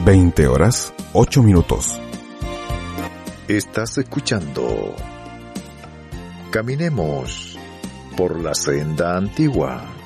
20:08. Estás escuchando Caminemos por la senda antigua.